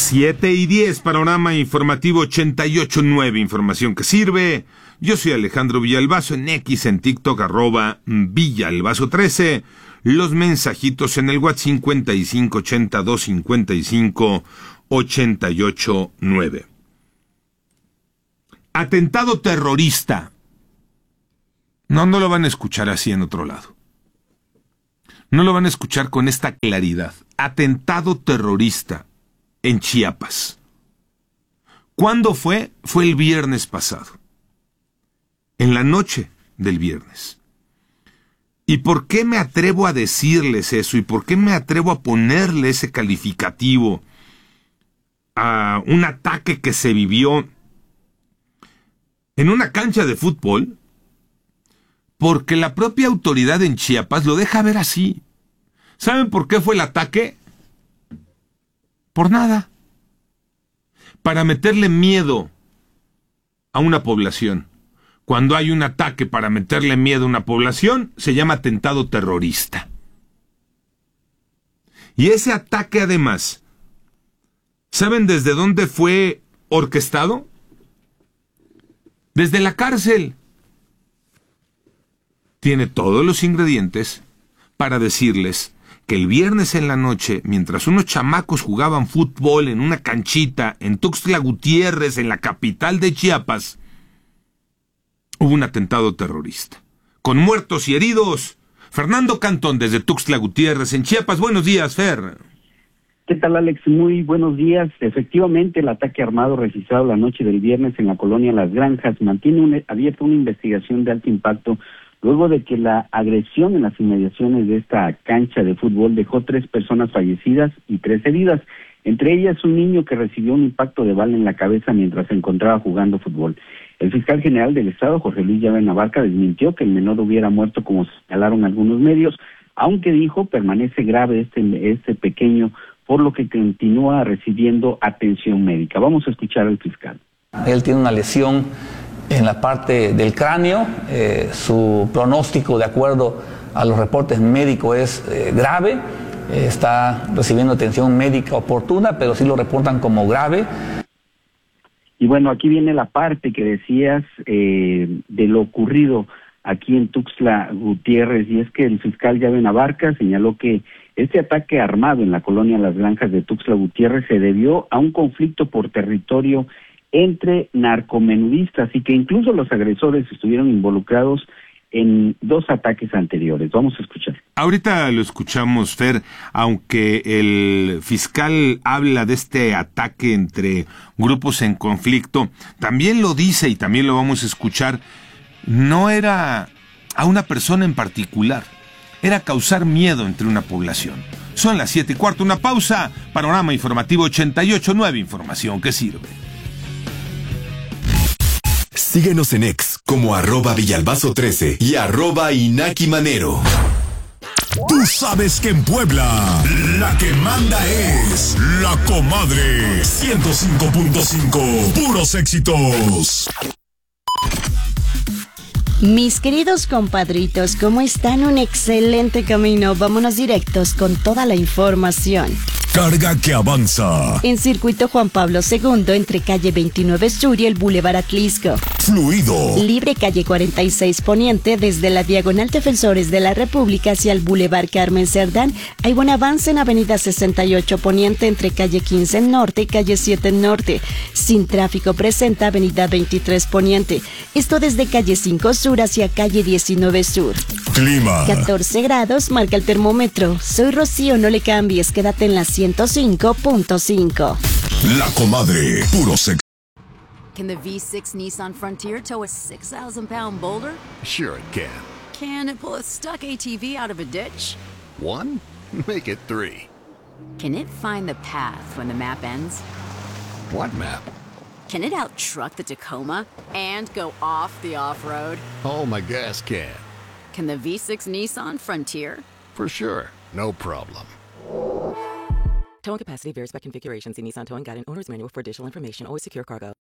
7:10, Panorama Informativo 88.9, información que sirve. Yo soy Alejandro Villalbazo, en X, en TikTok, @Villalbazo13. Los mensajitos en el WhatsApp 5582558889. Atentado terrorista. No lo van a escuchar así en otro lado. No lo van a escuchar con esta claridad. Atentado terrorista en Chiapas. ¿Cuándo fue? Fue el viernes pasado. En la noche del viernes. ¿Y por qué me atrevo a decirles eso? ¿Y por qué me atrevo a ponerle ese calificativo a un ataque que se vivió en una cancha de fútbol? Porque la propia autoridad en Chiapas lo deja ver así. ¿Saben por qué fue el ataque? Por nada. Para meterle miedo a una población. Cuando hay un ataque para meterle miedo a una población, se llama atentado terrorista. Y ese ataque, además, ¿saben desde dónde fue orquestado? Desde la cárcel. Tiene todos los ingredientes para decirles que el viernes en la noche, mientras unos chamacos jugaban fútbol en una canchita en Tuxtla Gutiérrez, en la capital de Chiapas, hubo un atentado terrorista, con muertos y heridos. Fernando Cantón, desde Tuxtla Gutiérrez, en Chiapas. Buenos días, Fer. ¿Qué tal, Alex? Muy buenos días. Efectivamente, el ataque armado registrado la noche del viernes en la colonia Las Granjas mantiene abierta una investigación de alto impacto luego de que la agresión en las inmediaciones de esta cancha de fútbol dejó 3 personas fallecidas y 3 heridas, entre ellas un niño que recibió un impacto de bala en la cabeza mientras se encontraba jugando fútbol. El fiscal general del Estado, Jorge Luis Llaven Abarca, desmintió que el menor hubiera muerto como señalaron algunos medios, aunque dijo permanece grave este pequeño, por lo que continúa recibiendo atención médica. Vamos a escuchar al fiscal. Él tiene una lesión en la parte del cráneo, su pronóstico de acuerdo a los reportes médicos es grave, está recibiendo atención médica oportuna, pero sí lo reportan como grave. Y bueno, aquí viene la parte que decías de lo ocurrido aquí en Tuxtla Gutiérrez, y es que el fiscal Llaven Abarca señaló que este ataque armado en la colonia Las Granjas de Tuxtla Gutiérrez se debió a un conflicto por territorio entre narcomenudistas y que incluso los agresores estuvieron involucrados en 2 ataques anteriores. Vamos a escuchar. Ahorita lo escuchamos, Fer, aunque el fiscal habla de este ataque entre grupos en conflicto, también lo dice y también lo vamos a escuchar, no era a una persona en particular, era causar miedo entre una población. Son las 7:15, una pausa, Panorama Informativo 88.9, información que sirve. Síguenos en X como @Villalbazo13 y @Inaki Manero. Tú sabes que en Puebla la que manda es La Comadre 105.5. Puros éxitos. Mis queridos compadritos, ¿cómo están? Un excelente camino. Vámonos directos con toda la información. Carga que avanza. En circuito Juan Pablo II, entre calle 29 Sur y el Boulevard Atlisco. Fluido. Libre calle 46 Poniente, desde la Diagonal Defensores de la República hacia el Boulevard Carmen Cerdán. Hay buen avance en avenida 68 Poniente, entre calle 15 Norte y calle 7 Norte. Sin tráfico presenta avenida 23 Poniente. Esto desde calle 5 Sur hacia calle 19 Sur. Clima. 14 grados marca el termómetro. Soy Rocío, no le cambies, quédate en la 105.5. La Comadre, puro sexo. Can the V6 Nissan Frontier tow a 6,000-pound boulder? Sure it can. Can it pull a stuck ATV out of a ditch? 1? Make it 3. Can it find the path when the map ends? What map? Can it out-truck the Tacoma and go off the off-road? Oh, my gas can. Can the V6 Nissan Frontier? For sure. No problem. Towing capacity varies by configuration. See Nissan Towing Guide and Owner's Manual for additional information. Always secure cargo.